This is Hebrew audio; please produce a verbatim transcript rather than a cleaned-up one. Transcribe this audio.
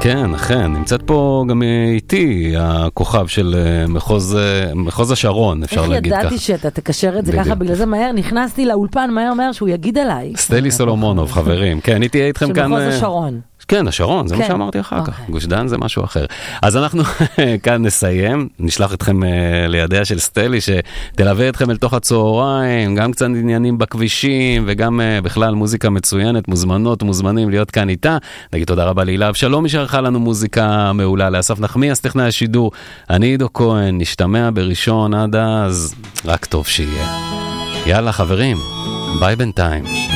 כן, אכן, נמצאת פה גם איתי הכוכב של מחוז, מחוז השרון, אפשר להגיד ככה. איך ידעתי שאתה תקשר את זה ככה, בגלל זה מהר, נכנסתי לאולפן, מהר מהר שהוא יגיד עליי. סטלי סולומונוב, חברים, כן, איתי איתכם כאן. של מחוז השרון. כן, השרון, זה מה שאמרתי אחר כך. גוש דן זה משהו אחר. אז אנחנו כאן נסיים, נשלח אתכם לידיה של סטלי, שתלווה אתכם אל תוך הצהריים, גם קצת עניינים בכבישים, וגם בכלל מוזיקה מצוינת, מוזמנות, מוזמנים להיות כאן איתה. נגיד תודה רבה להילה אבשלום, מי שערכה לנו מוזיקה מעולה, לאסף נחמיאס, טכנאי השידור, אני עידו כהן, נשתמע בראשון עד אז, רק טוב שיהיה. יאללה חברים, ביי בינתיים.